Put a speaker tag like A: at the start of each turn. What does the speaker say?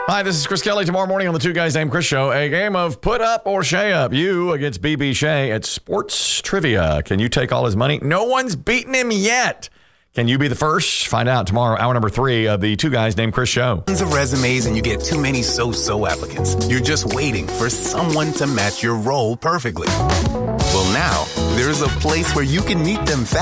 A: Hi, this is Chris Kelly. Tomorrow morning on the Two Guys Named Chris Show, a game of put up or shay up. You against BB Shea at Sports Trivia. Can you take all his money? No one's beaten him yet. Can you be the first? Find out tomorrow, hour number 3 of the Two Guys Named Chris Show.
B: Tons of resumes and you get too many so-so applicants. You're just waiting for someone to match your role perfectly. Well, now there's a place where you can meet them fast.